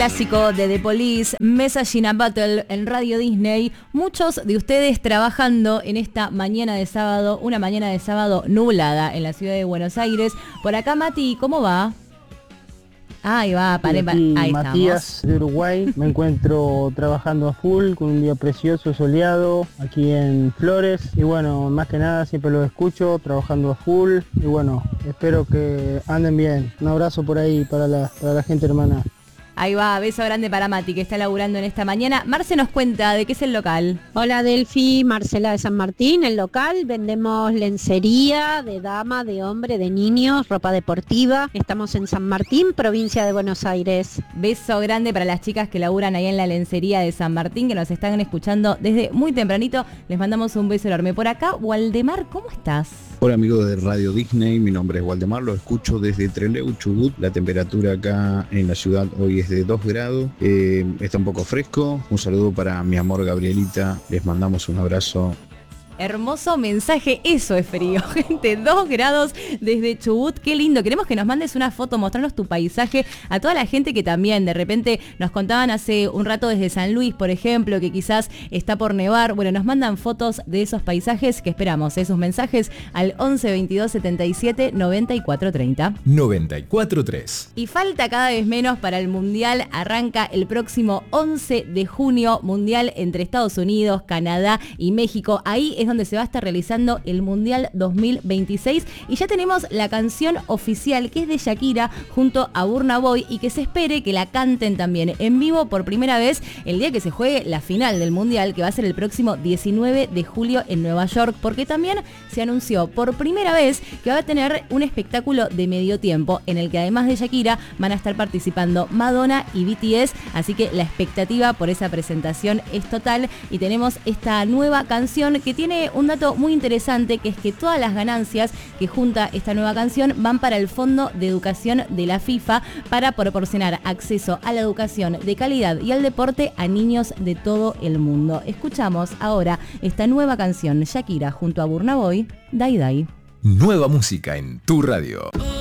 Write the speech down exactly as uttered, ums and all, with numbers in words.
clásico de The Police, Message in a Bottle en Radio Disney. Muchos de ustedes trabajando en esta mañana de sábado, una mañana de sábado nublada en la ciudad de Buenos Aires. Por acá, Mati, ¿cómo va? Ahí va, pare, pare. Ahí Matías estamos. de Uruguay, me encuentro trabajando a full con un día precioso, soleado, aquí en Flores. Y bueno, más que nada siempre los escucho, trabajando a full. Y bueno, espero que anden bien. Un abrazo por ahí para la, para la gente hermana. Ahí va, beso grande para Mati, que está laburando en esta mañana. Marce nos cuenta de qué es el local. Hola Delphi, Marcela de San Martín. El local vendemos lencería de dama, de hombre, de niños, ropa deportiva. Estamos en San Martín, provincia de Buenos Aires. Beso grande para las chicas que laburan ahí en la lencería de San Martín, que nos están escuchando desde muy tempranito. Les mandamos un beso enorme. Por acá, Waldemar, ¿cómo estás? Hola amigos de Radio Disney, mi nombre es Waldemar, lo escucho desde Trelew, Chubut. La temperatura acá en la ciudad hoy es de dos grados, eh, está un poco fresco. Un saludo para mi amor Gabrielita, les mandamos un abrazo. Hermoso mensaje, eso es frío, gente, dos grados desde Chubut, qué lindo. Queremos que nos mandes una foto, mostrarnos tu paisaje a toda la gente que también de repente nos contaban hace un rato desde San Luis, por ejemplo, que quizás está por nevar. Bueno, nos mandan fotos de esos paisajes que esperamos, esos mensajes al once veintidós setenta y siete noventa y cuatro treinta. noventa y cuatro tres. Y falta cada vez menos para el Mundial. Arranca el próximo once de junio, Mundial entre Estados Unidos, Canadá y México. Ahí es donde se va a estar realizando el Mundial dos mil veintiséis y ya tenemos la canción oficial, que es de Shakira junto a Burna Boy, y que se espere que la canten también en vivo por primera vez el día que se juegue la final del Mundial, que va a ser el próximo diecinueve de julio en Nueva York, porque también se anunció por primera vez que va a tener un espectáculo de medio tiempo en el que además de Shakira van a estar participando Madonna y B T S, así que la expectativa por esa presentación es total. Y tenemos esta nueva canción que tiene un dato muy interesante, que es que todas las ganancias que junta esta nueva canción van para el Fondo de Educación de la FIFA, para proporcionar acceso a la educación de calidad y al deporte a niños de todo el mundo. Escuchamos ahora esta nueva canción, Shakira junto a Burna Boy, Dai Dai. Nueva música en tu radio.